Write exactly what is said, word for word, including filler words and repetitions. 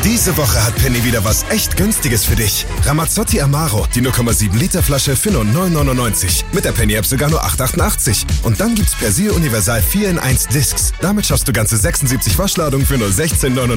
Diese Woche hat Penny wieder was echt Günstiges für dich. Ramazzotti Amaro, die null Komma sieben Liter Flasche für nur neun neunundneunzig. Mit der Penny-App sogar nur acht achtundachtzig. Und dann gibt's Persil Universal vier in eins Discs. Damit schaffst du ganze sechsundsiebzig Waschladungen für nur sechzehn neunundneunzig.